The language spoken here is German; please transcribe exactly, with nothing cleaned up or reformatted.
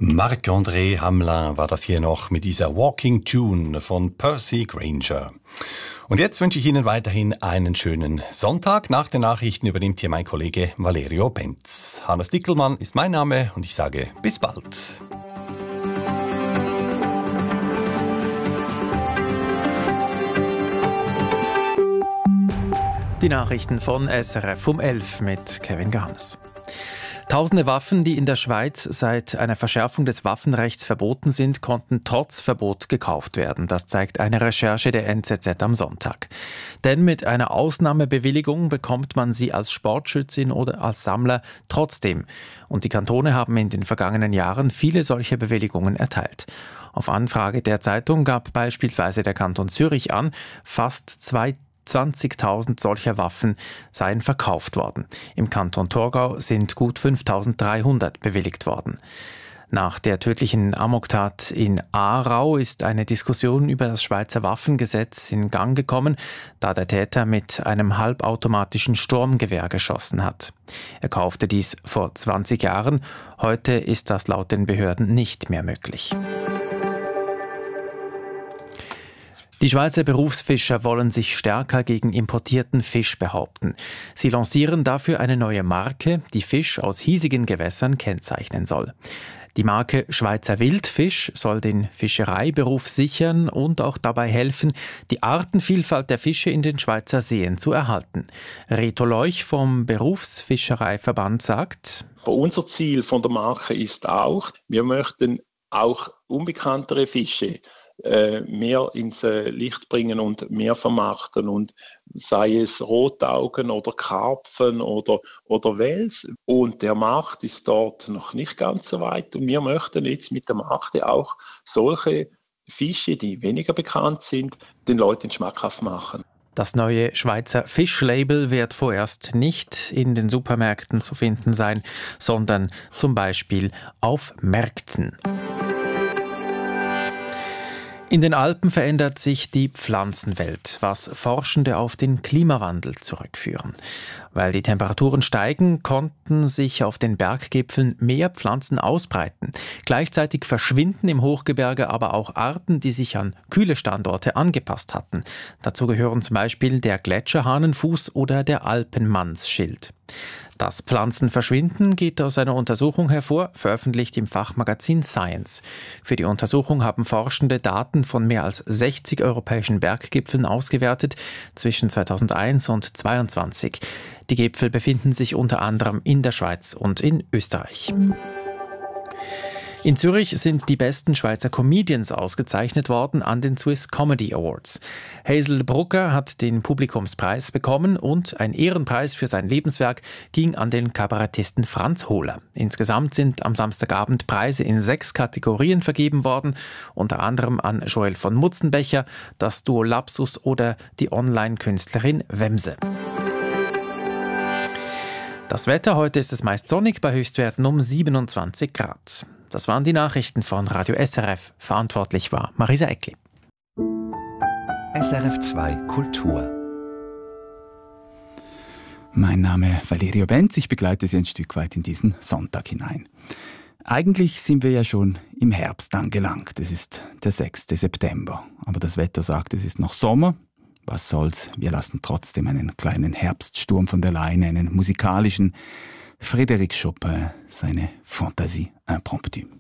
Marc-André Hamelin war das hier noch mit dieser Walking Tune von Percy Grainger. Und jetzt wünsche ich Ihnen weiterhin einen schönen Sonntag. Nach den Nachrichten übernimmt hier mein Kollege Valerio Benz. Hannes Dickelmann ist mein Name und ich sage bis bald. Die Nachrichten von S R F um elf mit Kevin Gahns. Tausende Waffen, die in der Schweiz seit einer Verschärfung des Waffenrechts verboten sind, konnten trotz Verbot gekauft werden. Das zeigt eine Recherche der N Z Z am Sonntag. Denn mit einer Ausnahmebewilligung bekommt man sie als Sportschützin oder als Sammler trotzdem. Und die Kantone haben in den vergangenen Jahren viele solche Bewilligungen erteilt. Auf Anfrage der Zeitung gab beispielsweise der Kanton Zürich an, fast zwei zwanzigtausend solcher Waffen seien verkauft worden. Im Kanton Thurgau sind gut fünftausenddreihundert bewilligt worden. Nach der tödlichen Amoktat in Aarau ist eine Diskussion über das Schweizer Waffengesetz in Gang gekommen, da der Täter mit einem halbautomatischen Sturmgewehr geschossen hat. Er kaufte dies vor zwanzig Jahren. Heute ist das laut den Behörden nicht mehr möglich. Die Schweizer Berufsfischer wollen sich stärker gegen importierten Fisch behaupten. Sie lancieren dafür eine neue Marke, die Fisch aus hiesigen Gewässern kennzeichnen soll. Die Marke Schweizer Wildfisch soll den Fischereiberuf sichern und auch dabei helfen, die Artenvielfalt der Fische in den Schweizer Seen zu erhalten. Reto Leuch vom Berufsfischereiverband sagt: Unser Ziel von der Marke ist auch, wir möchten auch unbekanntere Fische mehr ins Licht bringen und mehr vermarkten, und sei es Rotaugen oder Karpfen oder, oder Wels. Und der Markt ist dort noch nicht ganz so weit, und wir möchten jetzt mit der Marke auch solche Fische, die weniger bekannt sind, den Leuten schmackhaft machen. Das neue Schweizer Fischlabel wird vorerst nicht in den Supermärkten zu finden sein, sondern zum Beispiel auf Märkten. In den Alpen verändert sich die Pflanzenwelt, was Forschende auf den Klimawandel zurückführen. Weil die Temperaturen steigen, konnten sich auf den Berggipfeln mehr Pflanzen ausbreiten. Gleichzeitig verschwinden im Hochgebirge aber auch Arten, die sich an kühle Standorte angepasst hatten. Dazu gehören zum Beispiel der Gletscherhahnenfuß oder der Alpenmannsschild. Das Pflanzenverschwinden geht aus einer Untersuchung hervor, veröffentlicht im Fachmagazin Science. Für die Untersuchung haben Forschende Daten von mehr als sechzig europäischen Berggipfeln ausgewertet zwischen zweitausendeins und zweitausendzweiundzwanzig. Die Gipfel befinden sich unter anderem in der Schweiz und in Österreich. In Zürich sind die besten Schweizer Comedians ausgezeichnet worden an den Swiss Comedy Awards. Hazel Brucker hat den Publikumspreis bekommen und ein Ehrenpreis für sein Lebenswerk ging an den Kabarettisten Franz Hohler. Insgesamt sind am Samstagabend Preise in sechs Kategorien vergeben worden, unter anderem an Joel von Mutzenbecher, das Duo Lapsus oder die Online-Künstlerin Wemse. Das Wetter: heute ist es meist sonnig bei Höchstwerten um siebenundzwanzig Grad. Das waren die Nachrichten von Radio S R F. Verantwortlich war Marisa Eckli. S R F zwei Kultur. Mein Name Valerio Benz. Ich begleite Sie ein Stück weit in diesen Sonntag hinein. Eigentlich sind wir ja schon im Herbst angelangt. Es ist der sechste September. Aber das Wetter sagt, es ist noch Sommer. Was soll's? Wir lassen trotzdem einen kleinen Herbststurm von der Leine, einen musikalischen. Frédéric Chopin, seine Fantasie impromptue.